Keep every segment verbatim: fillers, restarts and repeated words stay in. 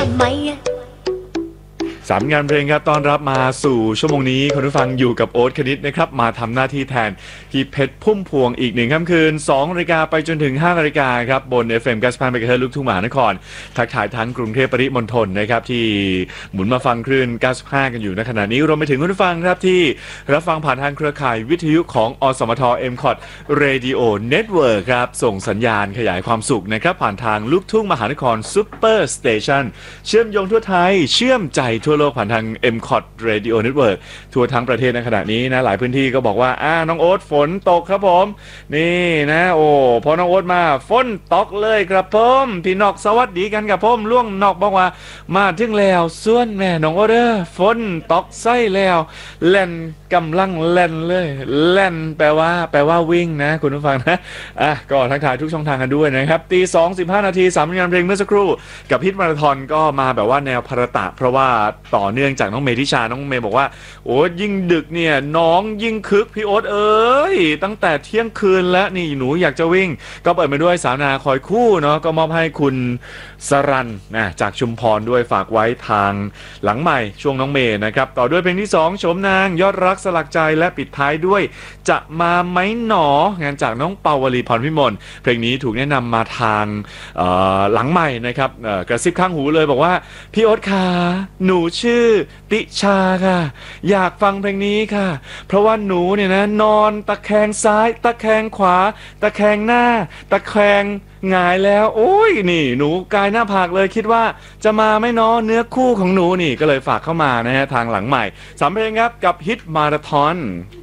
ทำไมสามงานเพลงครับต้อนรับมาสู่ชั่วโมงนี้คุณผู้ฟังอยู่กับโอ๊ตคณิตนะครับมาทำหน้าที่แทนพี่เพชรพุ่มพวงอีกหนึ่งค่ำคืนสองนาฬิกาไปจนถึงห้านาฬิกาครับบน เอฟ เอ็ม เก้าสิบห้า เมกะเฮิรตซ์ลูกทุ่งมหานครทักทายทั้งกรุงเทพปริมณฑลนะครับที่หมุนมาฟังคลื่นเก้าสิบห้ากันอยู่ในขณะนี้รวมไปถึงคุณผู้ฟังครับที่รับฟังผ่านทางเครือข่ายวิทยุของอสมท เอ็ม คอท Radio Network ครับส่งสัญญาณขยายความสุขนะครับผ่านทางลูกทุ่งมหานครซุปเปอร์สเตชันเชื่อมโยงทั่วไทยเชื่อมใจทั่วโลกผ่านทาง เอ็ม คอท Radio Network ทั่วทั้งประเทศในขณะนี้นะหลายพื้นที่ก็บอกว่าอ่าน้องโอ๊ตฝนตกครับผมนี่นะโอ้พอน้องโอ๊ตมาฝนตกเลยครับผมพี่นอกสวัสดีกันครับผมล่วงนอกบอกว่ามาถึงแล้วส่วนแม่น้องโอ๊ตเด้อฝนตกใส่แล้วเล่นกำลังเล่นเลยเล่นแปลว่าแปลว่าวิ่งนะคุณผู้ฟังนะอ่ะก็ทักทายทุกช่องทางกันด้วยนะครับตีสองสิบห้านาทีสามงานเพลงเมื่อสักครู่กับฮิตมาราธอนก็มาแบบว่าแนวภารตะเพราะว่าต่อเนื่องจากน้องเมทิชาน้องเมย์บอกว่าโอ้ยิ่งดึกเนี่ยน้องยิ่งคึกพี่โอ๊ตเอ้ยตั้งแต่เที่ยงคืนแล้วนี่หนูอยากจะวิ่งก็เปิดมาด้วยสาวนาคอยคู่เนาะก็มอบให้คุณสรันนะจากชุมพรด้วยฝากไว้ทางหลังใหม่ช่วงน้องเมย์นะครับต่อด้วยเพลงที่สองโฉมนางยอดรักสลักใจและปิดท้ายด้วยจะมาไหมหนองานจากน้องเปาวลีพรพิมลเพลงนี้ถูกแนะนำมาทางหลังใหม่นะครับกระซิบข้างหูเลยบอกว่าพี่โอ๊ตค่ะหนูชื่อติชาค่ะอยากฟังเพลงนี้ค่ะเพราะว่าหนูเนี่ยนะนอนตะแคงซ้ายตะแคงขวาตะแคงหน้าตะแคงหงายแล้วโอ้ยนี่หนูกายหน้าผากเลยคิดว่าจะมาไม่น้อเนื้อคู่ของหนูนี่ก็เลยฝากเข้ามานะฮะทางหลังใหม่สามเพลงครับกับฮิตมาราธอน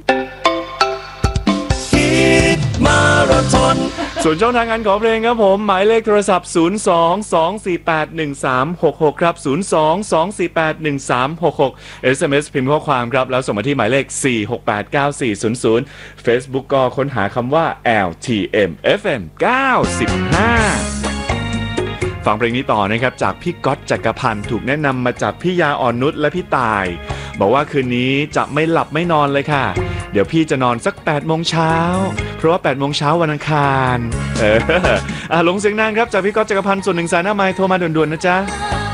มาราธอนส่วนช่องทางการขอเพลงครับผมหมายเลขโทรศัพท์ศูนย์ สอง สอง สี่ แปด หนึ่ง สาม หก หกครับศูนย์ สอง สอง สี่ แปด หนึ่ง สาม หก หก เอส เอ็ม เอส พิมพ์ข้อความครับแล้วส่งมาที่หมายเลขสี่ หก แปด เก้า สี่ ศูนย์ ศูนย์ Facebook ก็ค้นหาคำว่า แอล ที เอ็ม เอฟ เอ็ม เก้าสิบห้าฟังเพลงนี้ต่อนะครับจากพี่ก๊อตจักรพันธ์ถูกแนะนำมาจากพี่ยาอ่อนนุชและพี่ตายบอกว่าคืนนี้จะไม่หลับไม่นอนเลยค่ะเดี๋ยวพี่จะนอนสักแปดโมงเช้าเพราะว่าแปดโมงเช้าวันอังคารเอออ่ะลงเสียงนางครับจากพี่ก๊อตจักรพันธ์ส่วนหนึ่งสายหน้าไมค์โทรมาด่วนๆนะจ๊ะ